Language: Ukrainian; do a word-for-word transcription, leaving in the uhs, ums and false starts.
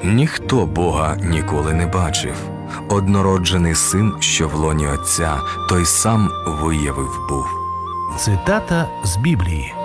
Ніхто Бога ніколи не бачив. Однороджений син, що в лоні Отця, той сам виявив був. Цитата з Біблії.